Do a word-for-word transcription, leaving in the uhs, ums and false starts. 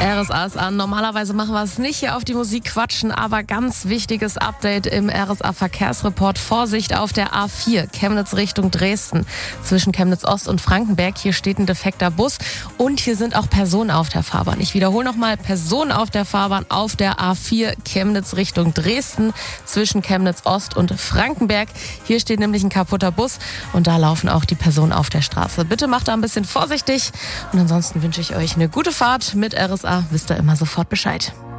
R S A ist an. Normalerweise machen wir es nicht hier auf die Musik quatschen, aber ganz wichtiges Update im R S A-Verkehrsreport. Vorsicht auf der A vier, Chemnitz Richtung Dresden. Zwischen Chemnitz Ost und Frankenberg, hier steht ein defekter Bus und hier sind auch Personen auf der Fahrbahn. Ich wiederhole nochmal, Personen auf der Fahrbahn auf der A vier, Chemnitz Richtung Dresden. Zwischen Chemnitz Ost und Frankenberg. Hier steht nämlich ein kaputter Bus und da laufen auch die Personen auf der Straße. Bitte macht da ein bisschen vorsichtig und ansonsten wünsche ich euch eine gute Fahrt mit R S A. Wisst ihr immer sofort Bescheid.